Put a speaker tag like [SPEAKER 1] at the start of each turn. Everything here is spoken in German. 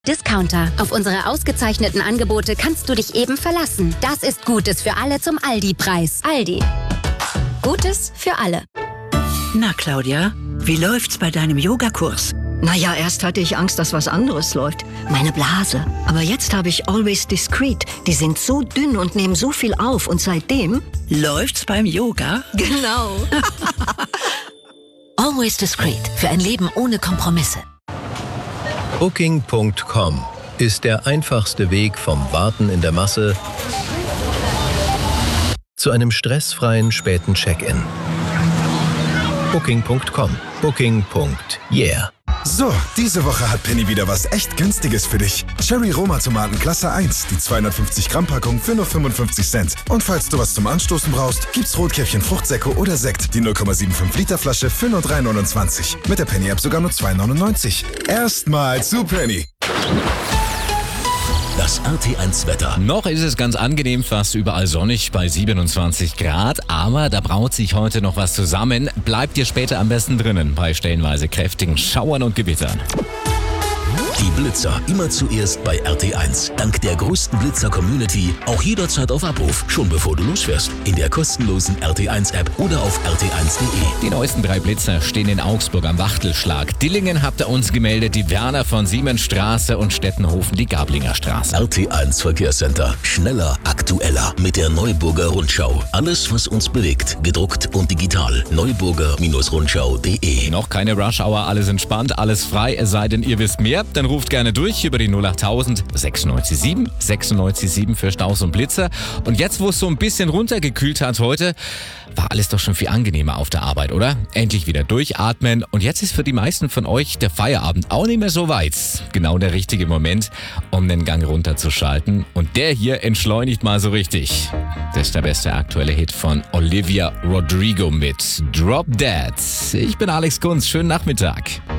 [SPEAKER 1] Discounter. Auf unsere ausgezeichneten Angebote kannst du dich eben verlassen. Das ist Gutes für alle zum Aldi-Preis. Aldi. Gutes für alle.
[SPEAKER 2] Na, Claudia, wie läuft's bei deinem Yogakurs?
[SPEAKER 3] Naja, erst hatte ich Angst, dass was anderes läuft. Meine Blase. Aber jetzt habe ich Always Discreet. Die sind so dünn und nehmen so viel auf. Und seitdem...
[SPEAKER 2] Läuft's beim Yoga?
[SPEAKER 3] Genau.
[SPEAKER 4] Always Discreet. Für ein Leben ohne Kompromisse.
[SPEAKER 5] Booking.com ist der einfachste Weg vom Warten in der Masse zu einem stressfreien späten Check-in. Booking.com. Booking.yeah.
[SPEAKER 6] So, diese Woche hat Penny wieder was echt Günstiges für dich. Cherry Roma Tomaten Klasse 1, die 250 Gramm Packung für nur 55 Cent. Und falls du was zum Anstoßen brauchst, gibt's Rotkäppchen Fruchtsäcke oder Sekt, die 0,75 Liter Flasche für nur 3,29. Mit der Penny App sogar nur 2,99. Erstmal zu Penny.
[SPEAKER 7] Das RT1 Wetter.
[SPEAKER 8] Noch ist es ganz angenehm, fast überall sonnig bei 27 Grad, aber da braut sich heute noch was zusammen. Bleibt ihr später am besten drinnen bei stellenweise kräftigen Schauern und Gewittern.
[SPEAKER 7] Die Blitzer immer zuerst bei RT1. Dank der größten Blitzer-Community auch jederzeit auf Abruf, schon bevor du losfährst. In der kostenlosen RT1-App oder auf rt1.de.
[SPEAKER 8] Die neuesten 3 Blitzer stehen in Augsburg am Wachtelschlag. Dillingen habt ihr uns gemeldet, die Werner von Siemensstraße und Stettenhofen die Gablinger Straße.
[SPEAKER 7] RT1 Verkehrscenter. Schneller, aktueller mit der Neuburger Rundschau. Alles, was uns bewegt. Gedruckt und digital. Neuburger-Rundschau.de.
[SPEAKER 8] Noch keine Rush-Hour, alles entspannt, alles frei, es sei denn, ihr wisst mehr. Dann ruft gerne durch über die 08000 967 967 für Staus und Blitzer. Und jetzt, wo es so ein bisschen runtergekühlt hat heute, war alles doch schon viel angenehmer auf der Arbeit, oder? Endlich wieder durchatmen. Und jetzt ist für die meisten von euch der Feierabend auch nicht mehr so weit. Genau der richtige Moment, um den Gang runterzuschalten. Und der hier entschleunigt mal so richtig. Das ist der beste aktuelle Hit von Olivia Rodrigo mit Drop Dead. Ich bin Alex Kunz, schönen Nachmittag.